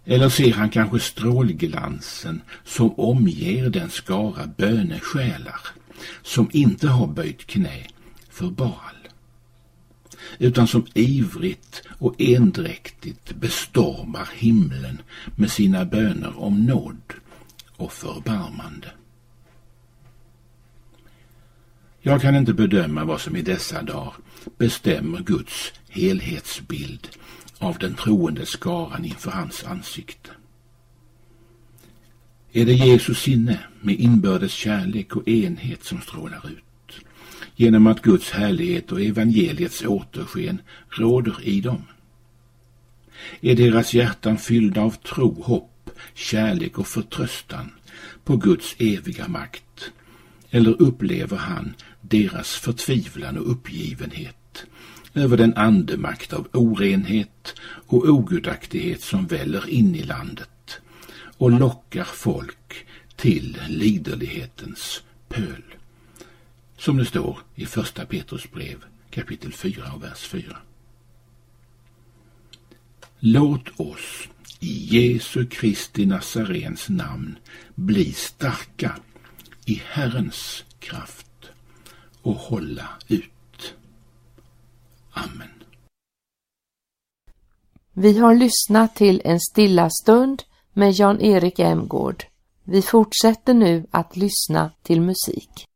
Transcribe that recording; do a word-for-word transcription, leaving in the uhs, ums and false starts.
Eller ser han kanske strålglansen som omger den skara bönesjälar som inte har böjt knä för Baal, utan som ivrigt och endräktigt bestormar himlen med sina böner om nåd och förbarmande? Jag kan inte bedöma vad som i dessa dagar bestämmer Guds helhetsbild av den troende skaran inför hans ansikte. Är det Jesus sinne med inbördes kärlek och enhet som strålar ut, genom att Guds härlighet och evangeliets återsken råder i dem? Är deras hjärtan fyllda av tro, hopp, kärlek och förtröstan på Guds eviga makt? Eller upplever han deras förtvivlan och uppgivenhet över den andemakt av orenhet och ogudaktighet som väller in i landet och lockar folk till liderlighetens pöl, som det står i första Petrus brev kapitel fyra och vers fyra. Låt oss i Jesu Kristi Nazarens namn bli starka i Herrens kraft och hålla ut. Amen. Vi har lyssnat till en stilla stund med Jan-Erik Emgård. Vi fortsätter nu att lyssna till musik.